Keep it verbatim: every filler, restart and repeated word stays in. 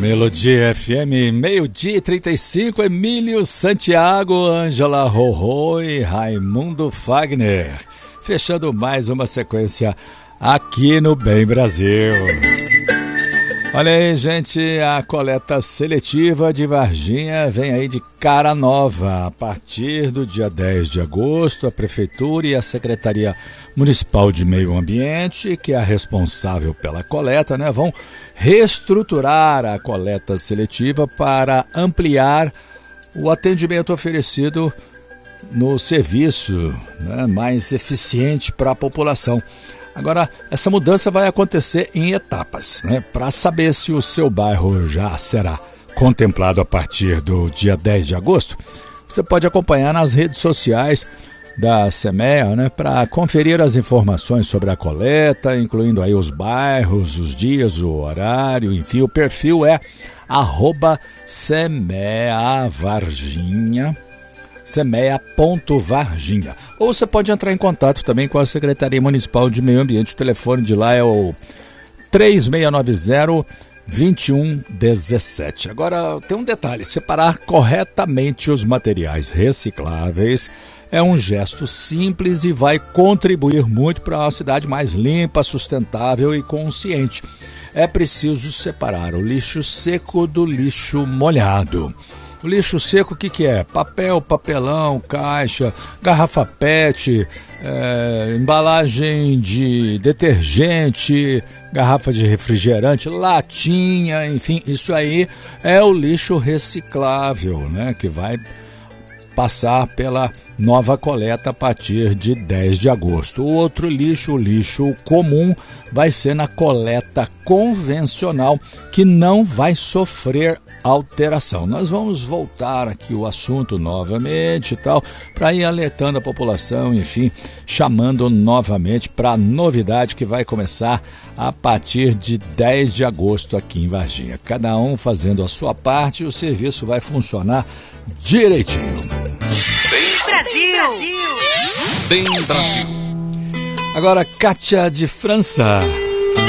Melodia F M, meio-dia e trinta e cinco, Emílio Santiago, Ângela Rorô e Raimundo Fagner. Fechando mais uma sequência aqui no Bem Brasil. Olha aí, gente, a coleta seletiva de Varginha vem aí de cara nova. A partir do dia dez de agosto, a Prefeitura e a Secretaria Municipal de Meio Ambiente, que é a responsável pela coleta, né, vão reestruturar a coleta seletiva para ampliar o atendimento oferecido no serviço, né, mais eficiente para a população. Agora, essa mudança vai acontecer em etapas, né? Para saber se o seu bairro já será contemplado a partir do dia dez de agosto, você pode acompanhar nas redes sociais da SEMEA, né, para conferir as informações sobre a coleta, incluindo aí os bairros, os dias, o horário, enfim, o perfil é arroba SEMEA Varginha. semea.varginha. Ou você pode entrar em contato também com a Secretaria Municipal de Meio Ambiente. O telefone de lá é o três seis nove zero, dois um um sete. Agora, tem um detalhe: separar corretamente os materiais recicláveis é um gesto simples e vai contribuir muito para uma cidade mais limpa, sustentável e consciente. É preciso separar o lixo seco do lixo molhado. O lixo seco, o que, que é? Papel, papelão, caixa, garrafa pet, é, embalagem de detergente, garrafa de refrigerante, latinha, enfim, isso aí é o lixo reciclável, né, que vai passar pela nova coleta a partir de dez de agosto. O outro lixo, o lixo comum, vai ser na coleta convencional, que não vai sofrer alteração. Nós vamos voltar aqui o assunto novamente e tal, para ir alertando a população, enfim, chamando novamente para a novidade que vai começar a partir de dez de agosto aqui em Varginha. Cada um fazendo a sua parte e o serviço vai funcionar direitinho. Brasil! Bem Brasil! Agora, Kátia de França.